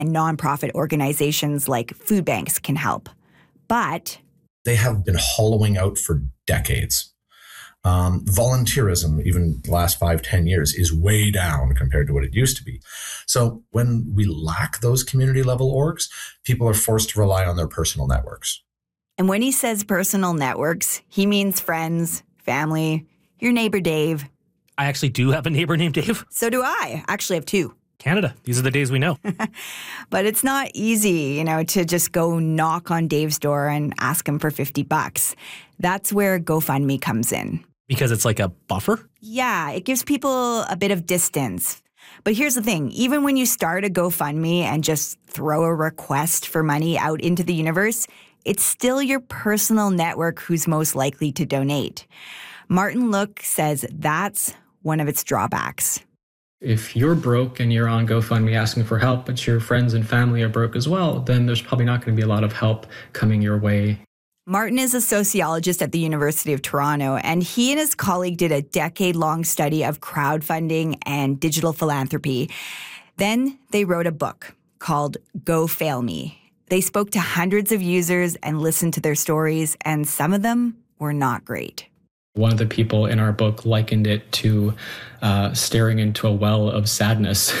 and nonprofit organizations like food banks can help. But they have been hollowing out for decades. Volunteerism, even the last 5-10 years, is way down compared to what it used to be. So when we lack those community level orgs, people are forced to rely on their personal networks. And when he says personal networks, he means friends, family, your neighbor Dave. I actually do have a neighbor named Dave. So do I. Actually have two. Canada. These are the days we know. But it's not easy, to just go knock on Dave's door and ask him for $50. That's where GoFundMe comes in. Because it's like a buffer? Yeah, it gives people a bit of distance. But here's the thing. Even when you start a GoFundMe and just throw a request for money out into the universe, it's still your personal network who's most likely to donate. Martin Look says that's one of its drawbacks. If you're broke and you're on GoFundMe asking for help, but your friends and family are broke as well, then there's probably not going to be a lot of help coming your way. Martin is a sociologist at the University of Toronto, and he and his colleague did a decade-long study of crowdfunding and digital philanthropy. Then they wrote a book called Go Fail Me. They spoke to hundreds of users and listened to their stories, and some of them were not great. One of the people in our book likened it to staring into a well of sadness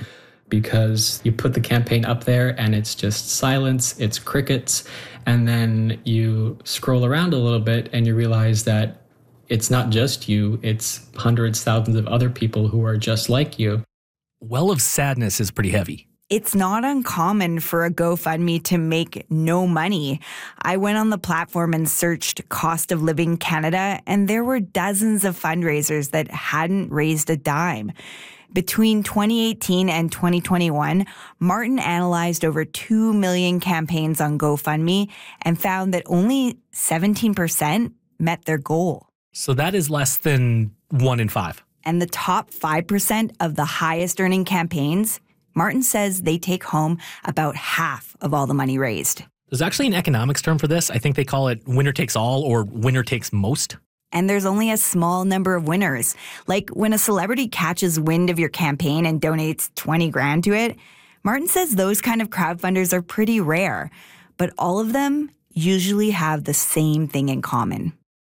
because you put the campaign up there and it's just silence, it's crickets, and then you scroll around a little bit and you realize that it's not just you, it's hundreds, thousands of other people who are just like you. Well of sadness is pretty heavy. It's not uncommon for a GoFundMe to make no money. I went on the platform and searched Cost of Living Canada, and there were dozens of fundraisers that hadn't raised a dime. Between 2018 and 2021, Martin analyzed over 2 million campaigns on GoFundMe and found that only 17% met their goal. So that is less than 1 in 5. And the top 5% of the highest earning campaigns, Martin says they take home about half of all the money raised. There's actually an economics term for this. I think they call it winner takes all or winner takes most. And there's only a small number of winners. Like when a celebrity catches wind of your campaign and donates 20 grand to it, Martin says those kind of crowdfunders are pretty rare. But all of them usually have the same thing in common.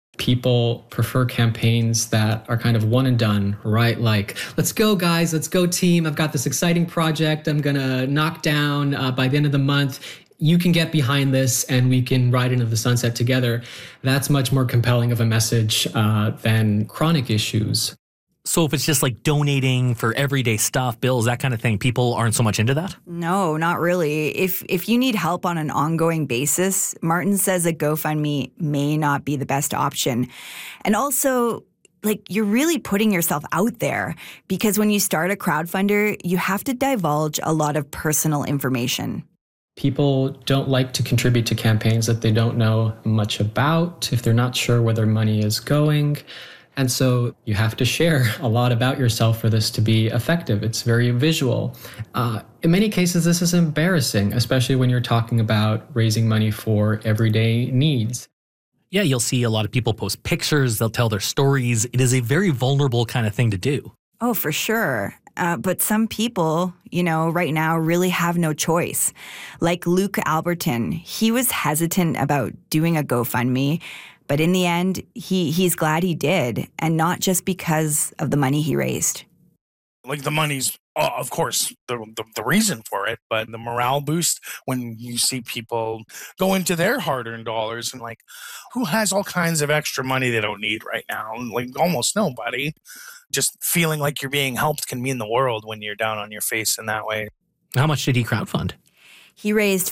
People prefer campaigns that are kind of one and done, right? Like, let's go, guys, let's go, team. I've got this exciting project I'm going to knock down by the end of the month. You can get behind this and we can ride into the sunset together. That's much more compelling of a message than chronic issues. So if it's just like donating for everyday stuff, bills, that kind of thing, people aren't so much into that? No, not really. If you need help on an ongoing basis, Martin says a GoFundMe may not be the best option. And also, you're really putting yourself out there because when you start a crowdfunder, you have to divulge a lot of personal information. People don't like to contribute to campaigns that they don't know much about, if they're not sure where their money is going. And so you have to share a lot about yourself for this to be effective. It's very visual. In many cases, this is embarrassing, especially when you're talking about raising money for everyday needs. Yeah, you'll see a lot of people post pictures. They'll tell their stories. It is a very vulnerable kind of thing to do. Oh, for sure. But some people, right now really have no choice. Like Luke Alberton, he was hesitant about doing a GoFundMe, but in the end, he's glad he did, and not just because of the money he raised. The money's, of course, the reason for it, but the morale boost when you see people go into their hard-earned dollars and who has all kinds of extra money they don't need right now? Almost nobody. Just feeling like you're being helped can mean the world when you're down on your face in that way. How much did he crowdfund? He raised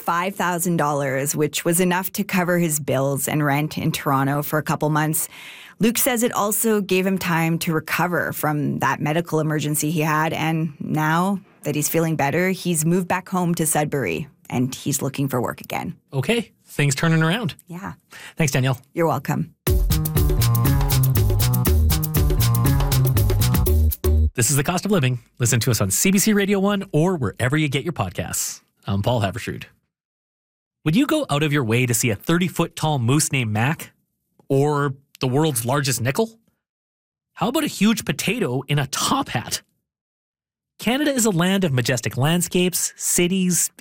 $5,000, which was enough to cover his bills and rent in Toronto for a couple months. Luke says it also gave him time to recover from that medical emergency he had. And now that he's feeling better, he's moved back home to Sudbury and he's looking for work again. Okay, things turning around. Yeah. Thanks, Danielle. You're welcome. This is The Cost of Living. Listen to us on CBC Radio 1 or wherever you get your podcasts. I'm Paul Havershood. Would you go out of your way to see a 30-foot tall moose named Mac? Or the world's largest nickel? How about a huge potato in a top hat? Canada is a land of majestic landscapes, cities,